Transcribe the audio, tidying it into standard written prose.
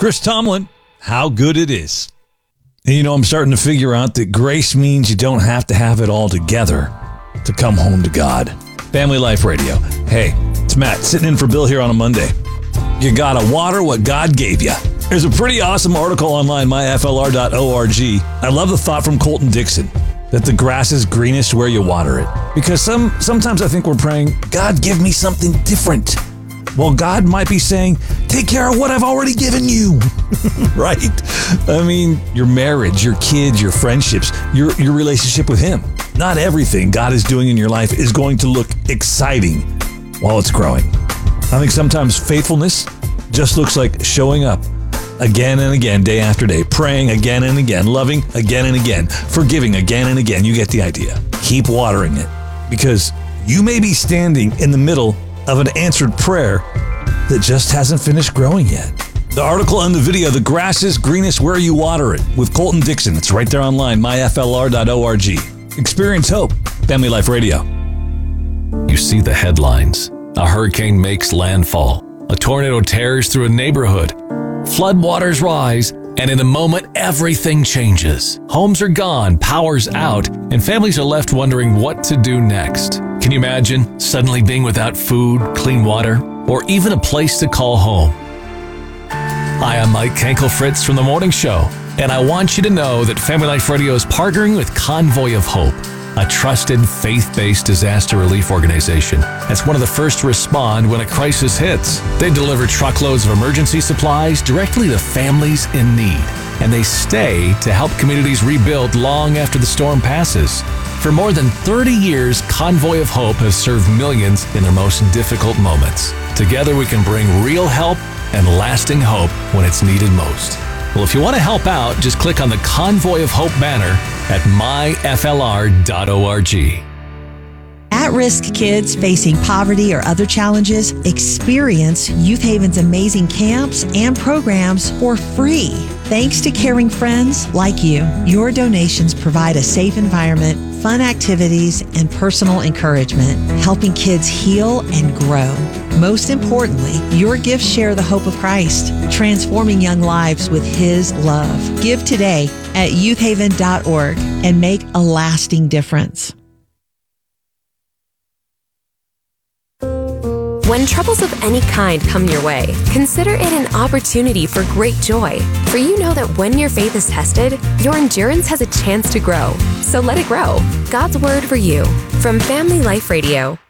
Chris Tomlin, how good it is. And I'm starting to figure out that grace means you don't have to have it all together to come home to God. Family Life Radio. Hey, it's Matt sitting in for Bill here on a Monday. You gotta water what God gave you. There's a pretty awesome article online, myflr.org. I love the thought from Colton Dixon that the grass is greenest where you water it. Because sometimes I think we're praying, God, give me something different. Well, God might be saying, take care of what I've already given you, right? I mean, your marriage, your kids, your friendships, your relationship with Him. Not everything God is doing in your life is going to look exciting while it's growing. I think sometimes faithfulness just looks like showing up again and again, day after day, praying again and again, loving again and again, forgiving again and again. You get the idea. Keep watering it, because you may be standing in the middle of an answered prayer that just hasn't finished growing yet. The article and the video, The Grass is Greenest Where You Water It, with Colton Dixon. It's right there online, myflr.org. Experience hope. Family Life Radio. You see the headlines. A hurricane makes landfall. A tornado tears through a neighborhood. Floodwaters rise, and in a moment, everything changes. Homes are gone, power's out, and families are left wondering what to do next. Can you imagine suddenly being without food, clean water, or even a place to call home? Hi, I'm Mike Kankel-Fritz from The Morning Show, and I want you to know that Family Life Radio is partnering with Convoy of Hope, a trusted, faith-based disaster relief organization that's one of the first to respond when a crisis hits. They deliver truckloads of emergency supplies directly to families in need, and they stay to help communities rebuild long after the storm passes. For more than 30 years, Convoy of Hope has served millions in their most difficult moments. Together, we can bring real help and lasting hope when it's needed most. Well, if you want to help out, just click on the Convoy of Hope banner at myflr.org. At-risk kids facing poverty or other challenges experience Youth Haven's amazing camps and programs for free. Thanks to caring friends like you, your donations provide a safe environment, fun activities, and personal encouragement, helping kids heal and grow. Most importantly, your gifts share the hope of Christ, transforming young lives with His love. Give today at youthhaven.org and make a lasting difference. When troubles of any kind come your way, consider it an opportunity for great joy. For you know that when your faith is tested, your endurance has a chance to grow. So let it grow. God's Word for you from Family Life Radio.